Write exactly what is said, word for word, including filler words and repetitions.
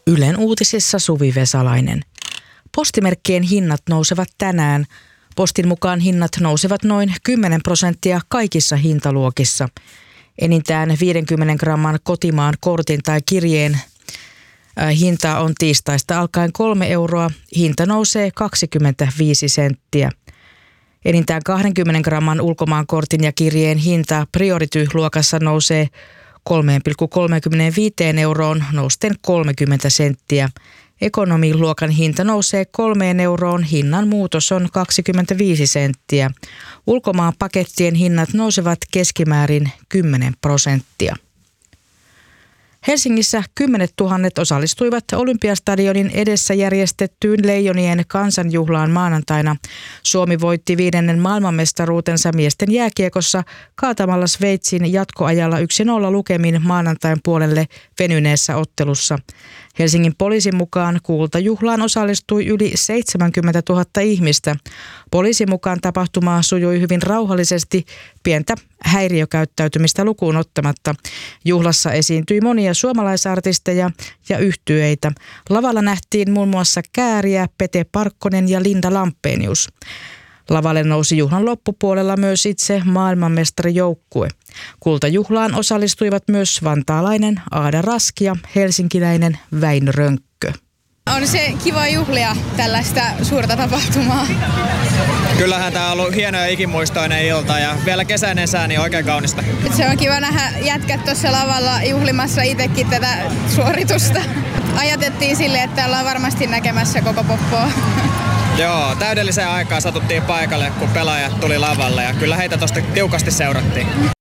Ylen uutisissa Suvi Vesalainen. Postimerkkien hinnat nousevat tänään. Postin mukaan hinnat nousevat noin kymmenen prosenttia kaikissa hintaluokissa. Enintään viidenkymmenen gramman kotimaan kortin tai kirjeen hinta on tiistaista alkaen kolme euroa. Hinta nousee kaksikymmentäviisi senttiä. Enintään kahdenkymmenen gramman ulkomaankortin ja kirjeen hinta Priority-luokassa nousee kolme pilkku kolmekymmentäviisi euroon nousten kolmekymmentä senttiä. Ekonomiluokan hinta nousee kolmeen euroon, hinnan muutos on kaksikymmentäviisi senttiä. Ulkomaan pakettien hinnat nousevat keskimäärin kymmenen prosenttia. Helsingissä kymmenet tuhannet osallistuivat Olympiastadionin edessä järjestettyyn Leijonien kansanjuhlaan maanantaina. Suomi voitti viidennen maailmanmestaruutensa miesten jääkiekossa kaatamalla Sveitsin jatkoajalla yksi nolla lukemin maanantain puolelle venyneessä ottelussa. Helsingin poliisin mukaan kultajuhlaan osallistui yli seitsemänkymmentätuhatta ihmistä. Poliisin mukaan tapahtuma sujui hyvin rauhallisesti, pientä häiriökäyttäytymistä lukuun ottamatta. Juhlassa esiintyi monia suomalaisartisteja ja yhtyeitä. Lavalla nähtiin muun muassa Kääriä, Pete Parkkonen ja Linda Lampenius. Lavalle nousi juhlan loppupuolella myös itse maailmanmestarijoukkue. Kultajuhlaan osallistuivat myös vantaalainen Aada Raski ja helsinkiläinen Väinö Rönkkö. On se kiva juhlia tällaista suurta tapahtumaa. Kyllähän tämä on ollut hieno ja ikimuistoinen ilta ja vielä kesäinen sää, niin oikein kaunista. Se on kiva nähdä jätkät tuossa lavalla juhlimassa itsekin tätä suoritusta. Ajatettiin sille, että ollaan varmasti näkemässä koko poppoa. Joo, täydelliseen aikaan satuttiin paikalle, kun pelaajat tuli lavalle ja kyllä heitä tosta tiukasti seurattiin.